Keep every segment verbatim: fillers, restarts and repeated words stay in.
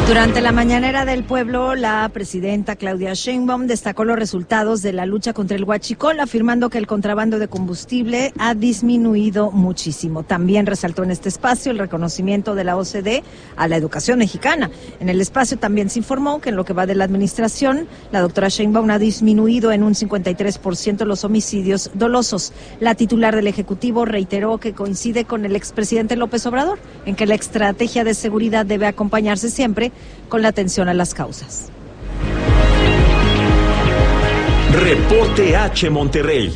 Durante la mañanera del pueblo, la presidenta Claudia Sheinbaum destacó los resultados de la lucha contra el huachicol, afirmando que el contrabando de combustible ha disminuido muchísimo. También resaltó en este espacio el reconocimiento de la O C D a la educación mexicana. En el espacio también se informó que en lo que va de la administración, la doctora Sheinbaum ha disminuido en un cincuenta y tres por ciento los homicidios dolosos. La titular del Ejecutivo reiteró que coincide con el expresidente López Obrador en que la estrategia de seguridad debe acompañarse siempre con la atención a las causas. Reporte H Monterrey.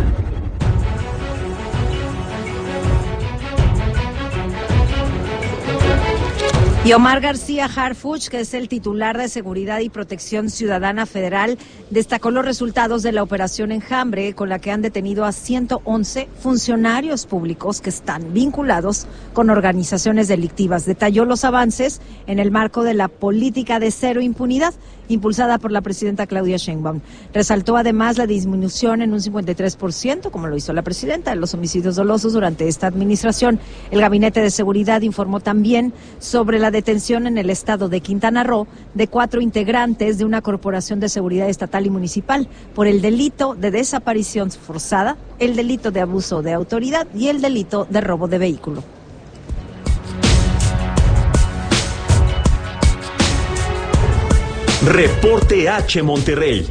Y Omar García Harfuch, que es el titular de Seguridad y Protección Ciudadana Federal, destacó los resultados de la operación Enjambre, con la que han detenido a ciento once funcionarios públicos que están vinculados con organizaciones delictivas. Detalló los avances en el marco de la política de cero impunidad, impulsada por la presidenta Claudia Sheinbaum. Resaltó además la disminución en un cincuenta y tres por ciento, como lo hizo la presidenta, de los homicidios dolosos durante esta administración. El Gabinete de Seguridad informó también sobre la detención en el estado de Quintana Roo de cuatro integrantes de una corporación de seguridad estatal y municipal por el delito de desaparición forzada, el delito de abuso de autoridad y el delito de robo de vehículo. Reporte H Monterrey.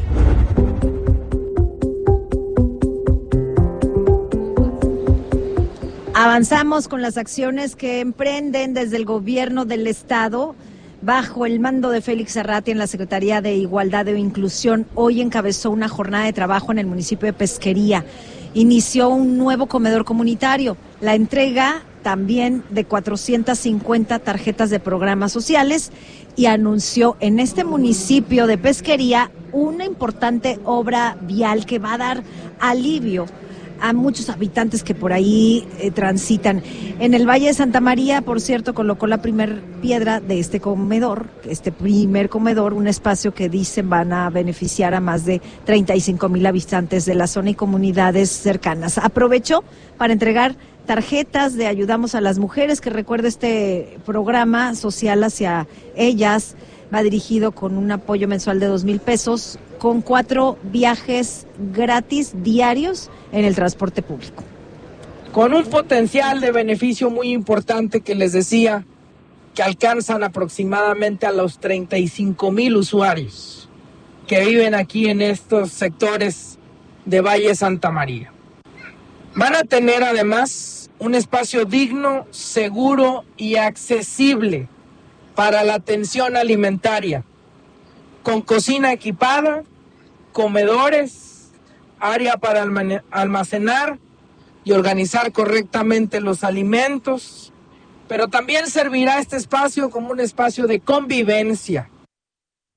Avanzamos con las acciones que emprenden desde el gobierno del estado bajo el mando de Félix Arratia en la Secretaría de Igualdad e Inclusión. Hoy encabezó una jornada de trabajo en el municipio de Pesquería. Inició un nuevo comedor comunitario, la entrega también de cuatrocientas cincuenta tarjetas de programas sociales y anunció en este municipio de Pesquería una importante obra vial que va a dar alivio a muchos habitantes que por ahí eh, transitan. En el Valle de Santa María, por cierto, colocó la primer piedra de este comedor, este primer comedor, un espacio que dicen van a beneficiar a más de treinta y cinco mil habitantes de la zona y comunidades cercanas. Aprovechó para entregar tarjetas de Ayudamos a las Mujeres, que recuerda este programa social hacia ellas, va dirigido con un apoyo mensual de dos mil pesos, con cuatro viajes gratis diarios en el transporte público. Con un potencial de beneficio muy importante que les decía, que alcanzan aproximadamente a los treinta y cinco mil usuarios que viven aquí en estos sectores de Valle Santa María. Van a tener además un espacio digno, seguro y accesible para la atención alimentaria, con cocina equipada, comedores, área para almacenar y organizar correctamente los alimentos, pero también servirá este espacio como un espacio de convivencia,